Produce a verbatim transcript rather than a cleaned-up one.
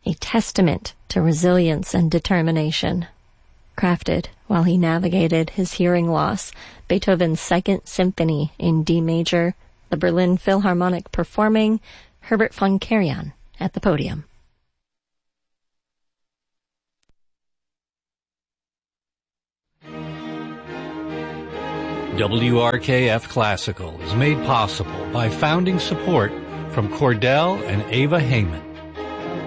a testament to resilience and determination. Crafted while he navigated his hearing loss, Beethoven's Second Symphony in D major, the Berlin Philharmonic performing, Herbert von Karajan at the podium. W R K F Classical is made possible by founding support from Cordell and Ava Heyman.